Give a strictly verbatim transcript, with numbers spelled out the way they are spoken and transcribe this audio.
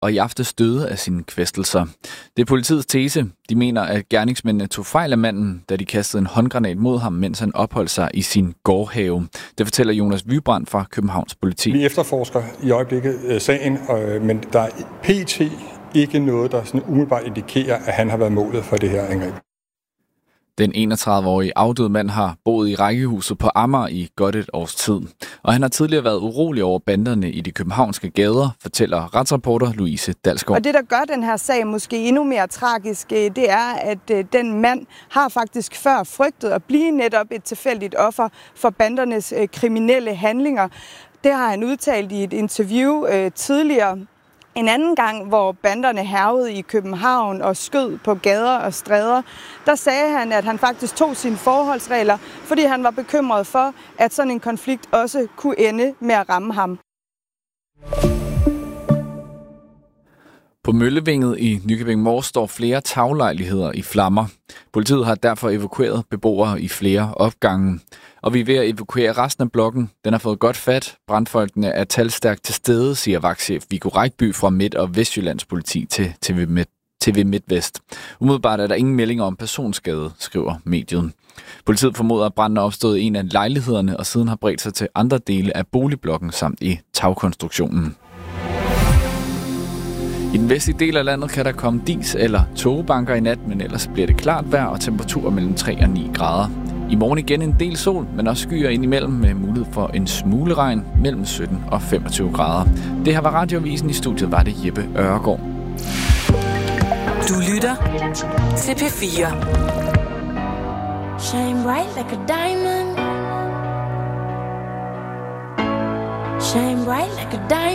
og i aftes døde af sine kvæstelser. Det er politiets tese. De mener, at gerningsmændene tog fejl af manden, da de kastede en håndgranat mod ham, mens han opholdt sig i sin gårdhave. Det fortæller Jonas Vybrand fra Københavns Politi. Vi efterforsker i øjeblikket øh, sagen, øh, men der er pt. Ikke noget, der sådan umiddelbart indikerer, at han har været målet for det her angreb. Den enogtredive-årige afdøde mand har boet i rækkehuset på Amager i godt et års tid. Og han har tidligere været urolig over banderne i de københavnske gader, fortæller retsreporter Louise Dalsgaard. Og det, der gør den her sag måske endnu mere tragisk, det er, at den mand har faktisk før frygtet at blive netop et tilfældigt offer for bandernes kriminelle handlinger. Det har han udtalt i et interview øh, tidligere. En anden gang, hvor banderne hærgede i København og skød på gader og stræder, der sagde han, at han faktisk tog sine forholdsregler, fordi han var bekymret for, at sådan en konflikt også kunne ende med at ramme ham. På Møllevinget i Nykøbing Mors står flere taglejligheder i flammer. Politiet har derfor evakueret beboere i flere opgange. Og vi er ved at evakuere resten af blokken. Den har fået godt fat. Brandfolkene er talstærkt til stede, siger vagtchef Viggo Rækby fra Midt- og Vestjyllands politi til T V Midt, T V MidtVest. Umiddelbart er der ingen meldinger om personskade, skriver mediet. Politiet formoder, at branden er opstået i en af lejlighederne og siden har bredt sig til andre dele af boligblokken samt i tagkonstruktionen. I den vestlige del af landet kan der komme dis- eller tågebanker i nat, men ellers bliver det klart vejr og temperaturer mellem tre og ni grader. I morgen igen en del sol, men også skyer indimellem med mulighed for en smule regn mellem sytten og femogtyve grader. Det her var Radioavisen. I studiet var det Jeppe Øregård. Du lytter til P fire. Shine bright like a diamond. Shine bright like a diamond.